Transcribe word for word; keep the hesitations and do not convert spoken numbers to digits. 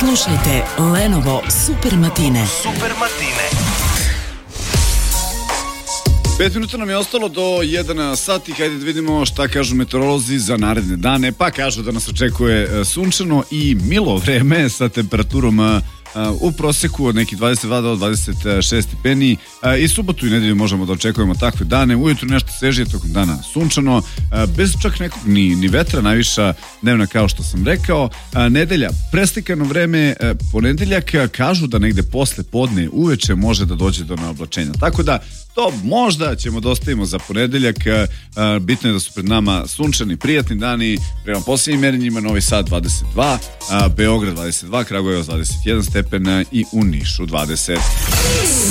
Slušajte Lenovo Super Matine. Super Matine. Pet minuta nam je ostalo do jedan sati. Hajde da vidimo šta kažu meteorolozi za naredne dane. Pa kažu da nas očekuje sunčano i milo vreme sa temperaturom u proseku od nekih dvadeset dva do dvadeset šest stepeni. I subotu i nedelju možemo da očekujemo takve dane. Ujutru nešto svežije, tokom dana sunčano, bez čak nekog ni, ni vetra, najviša dnevna kao što sam rekao. Nedelja preslikano vreme, ponedeljak kažu da negde posle podne uveče može da dođe do naoblačenja. Tako da to možda ćemo da ostavimo za ponedeljak. Bitno je da su pred nama sunčani, prijatni dani. Prema posljednjim merenjima Novi Sad dvadeset dva, Beograd dvadeset dva, Kragujevac dvadeset jedan stepena i u Nišu dvadeset.